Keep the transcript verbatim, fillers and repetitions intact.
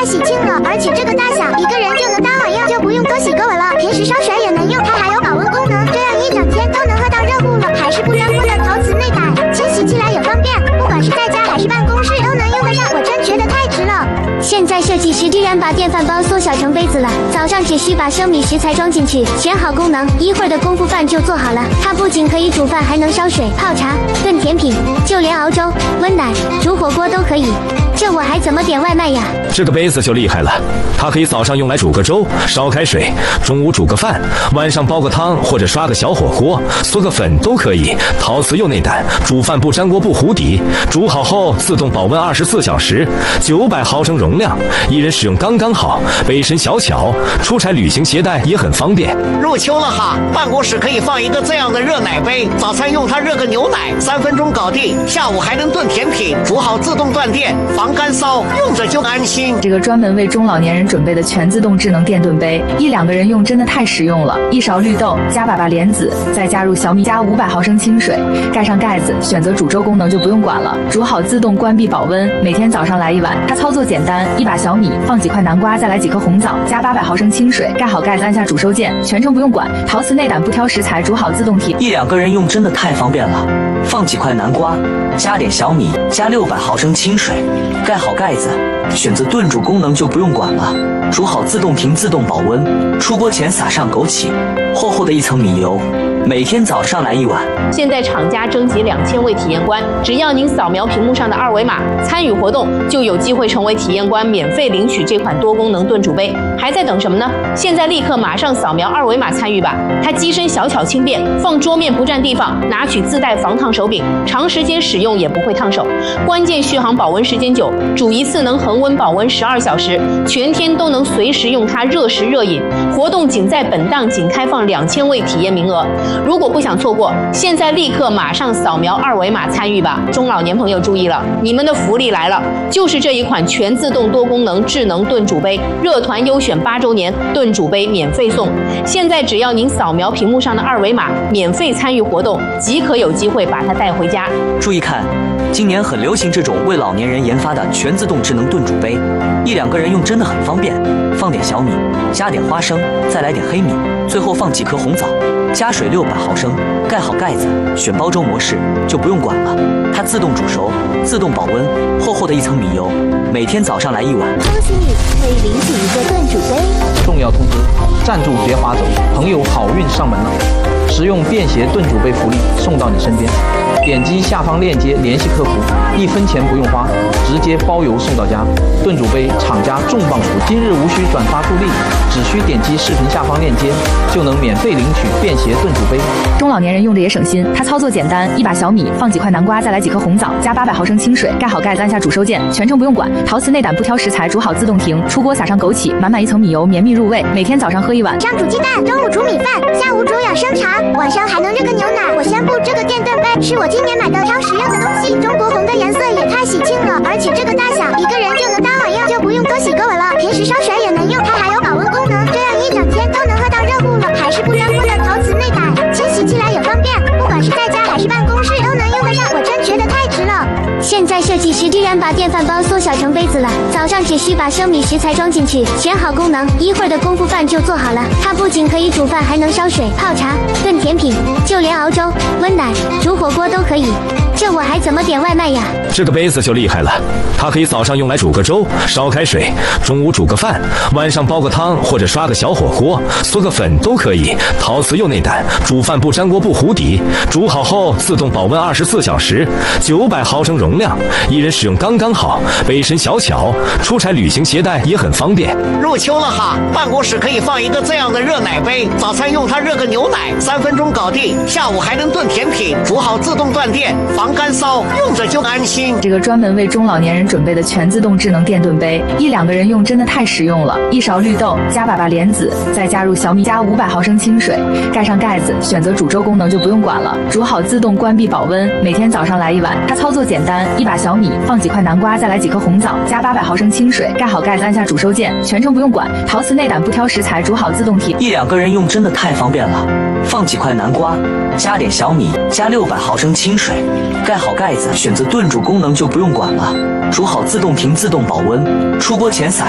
太喜庆了，而且这个大小一个人就能当晚用，就不用多洗个碗了。平时烧水也能用，它还有保温功能，这样一整天都能喝到热乎了，还是不粘锅的陶瓷内胆，清洗起来也方便，不管是在家还是办公室都能用得上，我真觉得太值了。现在设计师居然把电饭煲缩小成杯子了，早上只需把生米食材装进去，选好功能，一会儿的功夫饭就做好了。它不仅可以煮饭，还能烧水、泡茶、炖甜品，就连熬粥、焖奶、煮火锅都可以。这我还怎么点外卖呀？ 这个杯子就厉害了，它可以早上用来煮个粥、烧开水，中午煮个饭，晚上煲个汤或者刷个小火锅，嗦个粉都可以。陶瓷又内胆，煮饭不粘锅不糊底，煮好后自动保温二十四小时，九百毫升容量，一人使用刚刚好，杯身小巧，出差旅行携带也很方便。 入秋了哈，办公室可以放一个这样的热奶杯，早餐用它热个牛奶，三分钟搞定，下午还能炖甜品，煮好自动断电，防干骚，用着就安心。 这个专门为中老年人准备的全自动智能电炖杯，一两个人用真的太实用了。一勺绿豆加把把莲子，再加入小米，加五百毫升清水，盖上盖子，选择煮粥功能就不用管了，煮好自动关闭保温，每天早上来一碗。它操作简单，一把小米，放几块南瓜，再来几颗红枣，加八百毫升清水，盖好盖子，按下煮收键，全程不用管。陶瓷内胆不挑食材，煮好自动提。 一两个人用真的太方便了，放几块南瓜，加点小米，加六百毫升清水，盖好盖子，选择炖煮功能就不用管了，煮好自动停自动保温，出锅前撒上枸杞，厚厚的一层米油，每天早上来一碗。 现在厂家征集两千位体验官，只要您扫描屏幕上的二维码参与活动，就有机会成为体验官，免费领取这款多功能炖煮杯。还在等什么呢？现在立刻马上扫描二维码参与吧！它机身小巧轻便，放桌面不占地方，拿取自带防烫手柄，长时间使用也不会烫手。关键续航保温时间久，煮一次能恒温保温十二小时，全天都能随时用它热食热饮。活动仅在本档仅开放两千位体验名额，如果不想错过，现在立刻马上扫描二维码参与吧！中老年朋友注意了，你们的福利来了，就是这一款全自动多功能智能炖煮杯，热团优选八周年，炖煮杯免费送。现在只要您扫描屏幕上的二维码，免费参与活动，即可有机会把它带回家。 注意看，今年很流行这种为老年人研发的全自动智能炖煮杯，一两个人用真的很方便。放点小米，加点花生，再来点黑米，最后放几颗红枣，加水六百毫升，盖好盖子，选煲粥模式就不用管了，它自动煮熟，自动保温，厚厚的一层米油，每天早上来一碗。 恭喜你可以领取一个炖煮杯。 重要通知：站住别划走，朋友好运上门了！实用便携炖煮杯福利送到你身边，点击下方链接联系客服，一分钱不用花，直接包邮送到家。炖煮杯厂家重磅福，今日无需转发助力，只需点击视频下方链接，就能免费领取便携炖煮杯。 中老年人用着也省心，它操作简单，一把小米，放几块南瓜，再来几颗红枣，加八百毫升清水，盖好盖子，按下煮收键，全程不用管。陶瓷内胆不挑食材，煮好自动停，出锅撒上枸杞，满满一层米油，绵密入味，每天早上喝一碗。 上煮鸡蛋，中午煮米饭，下午煮养生茶，晚上还能热个牛奶。我宣布，这个电炖杯是我今年买的超实用的东西。中国红的颜色也太喜庆了，而且这个大小一个人就能当晚用，就不用多洗个碗了。平时烧水也能用，它还有保温功能，这样一整天都能喝到热乎了，还是不粘锅的陶瓷内胆，清洗起来也方便，不管是在家还是办公室都能用得上，我真觉得太值了。现在设计师居然把电饭煲缩小成杯子了，早上只需把生米食材装进去，选好功能，一会儿的功夫饭就做好了。它不仅可以煮饭，还能烧水、泡茶、炖甜品，就连熬粥、焖奶、煮火锅都可以。这我还怎么点外卖呀？ 这个杯子就厉害了，它可以早上用来煮个粥、烧开水，中午煮个饭，晚上煲个汤或者刷个小火锅，嗦个粉都可以。陶瓷又内胆，煮饭不粘锅不糊底，煮好后自动保温二十四小时，九百毫升容量，一人使用刚刚好，杯身小巧，出差旅行携带也很方便。 入秋了哈，办公室可以放一个这样的热奶杯，早餐用它热个牛奶，三分钟搞定，下午还能炖甜品，煮好自动断电，防干骚，用着就安心。 这个专门为中老年人准备的全自动智能电炖杯，一两个人用真的太实用了。一勺绿豆加把把莲子，再加入小米，加五百毫升清水，盖上盖子，选择煮粥功能就不用管了，煮好自动关闭保温，每天早上来一碗。它操作简单，一把小米，放几块南瓜，再来几颗红枣，加八百毫升清水，盖好盖子，按下煮收键，全程不用管。陶瓷内胆不挑食材，煮好自动提。 一两个人用真的太方便了，放几块南瓜，加点小米，加六百毫升清水，盖好盖子，选择炖煮功能就不用管了，煮好自动停自动保温，出锅前撒